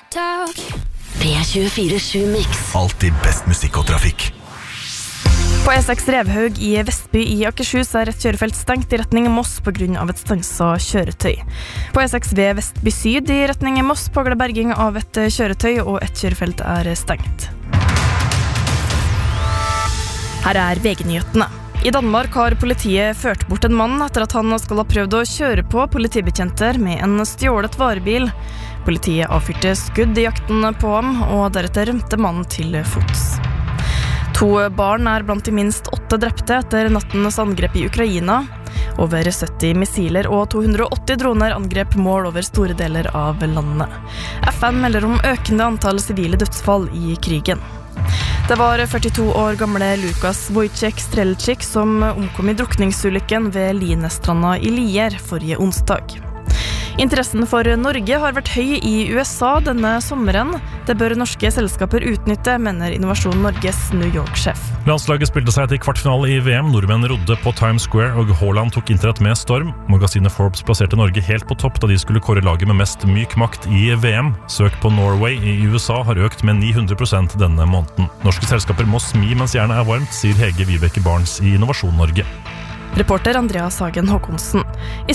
P24/7 Mix. Alltid best musikk og trafikk. På E6 Revhaug i Vestby i Akershus er et kjørefelt stengt i retning Moss på grunn av et stanset kjøretøy. På E6 ved Vestby Syd i retning Moss pågår det berging av et kjøretøy, og et kjørefelt er stengt. Her er VG-nyhetene. I Danmark har politiet ført bort en mann etter at han skal ha prøvd å kjøre på politibetjenter med en stjålet varebil. Politiet avfyrte skudd i jakten på ham, og deretter rømte mannen til fots. 2 barn er blant de minst 8 drepte etter nattens angrep i Ukraina. Over 70 missiler og 280 droner angrep mål over store deler av landet. FN melder om økende antall sivile dødsfall i krigen. Det var 42 år gamle Lukas Wojciech Strelczyk som omkom i drukningsulykken ved Linestranda i Lier forrige onsdag. Interessen for Norge har vært høy i USA denne sommeren. Det bør norske selskaper utnytte, mener Innovasjon Norges New York-sjef. Landslaget spilte seg til kvartfinale i VM. Nordmenn rodde på Times Square, og Haaland tok internett med storm. Magasinet Forbes plasserte Norge helt på topp da de skulle kåre laget med mest myk makt i VM. Søk på Norway i USA har økt med 900% denne måneden. Norske selskaper må smi mens jernet er varmt, sier Hege Vibeke Barnes i Innovasjon Norge. Reporter Andreas Hagen Håkonsen. I